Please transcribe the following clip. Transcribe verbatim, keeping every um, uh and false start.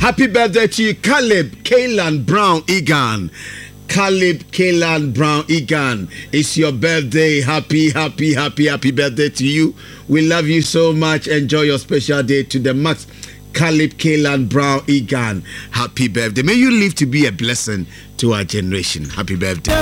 Happy birthday to you, Caleb Kaylan Brown Egan. Caleb Kaylan Brown Egan, it's your birthday. Happy, happy, happy, happy birthday to you. We love you so much. Enjoy your special day to the max. Caleb Kaylan Brown Egan, happy birthday. May you live to be a blessing to our generation. Happy birthday.